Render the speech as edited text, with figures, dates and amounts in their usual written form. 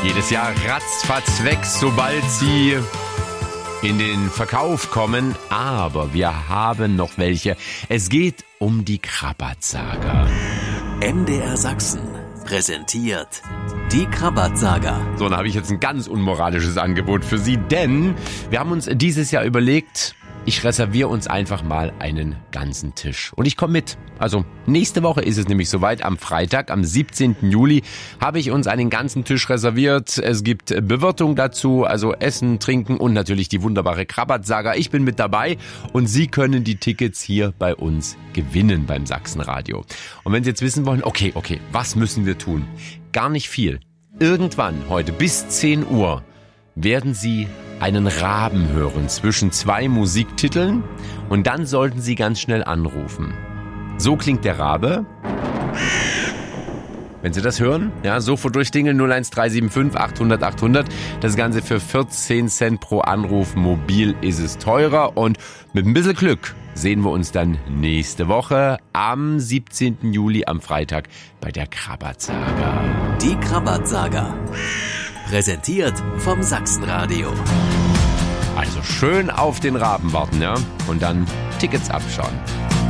Jedes Jahr ratzfatz weg, sobald sie in den Verkauf kommen. Aber wir haben noch welche. Es geht um die Krabat-Saga. MDR Sachsen präsentiert die Krabat-Saga. So, dann habe ich jetzt ein ganz unmoralisches Angebot für Sie, denn wir haben uns dieses Jahr überlegt, ich reserviere uns einfach mal einen ganzen Tisch. Und ich komme mit. Also nächste Woche ist es nämlich soweit. Am Freitag, am 17. Juli, habe ich uns einen ganzen Tisch reserviert. Es gibt Bewirtung dazu, also Essen, Trinken und natürlich die wunderbare Krabat-Saga. Ich bin mit dabei und Sie können die Tickets hier bei uns gewinnen beim Sachsenradio. Und wenn Sie jetzt wissen wollen, okay, was müssen wir tun? Gar nicht viel. Irgendwann heute bis 10 Uhr werden Sie einen Raben hören zwischen 2 Musiktiteln und dann sollten Sie ganz schnell anrufen. So klingt der Rabe. Wenn Sie das hören, ja, sofort durchdingeln 01375 800 800. Das Ganze für 14 Cent pro Anruf. Mobil ist es teurer und mit ein bisschen Glück sehen wir uns dann nächste Woche am 17. Juli am Freitag bei der Krabat-Saga. Die Krabat-Saga. Präsentiert vom Sachsenradio. Also schön auf den Raben warten, ja? Und dann Tickets abschauen.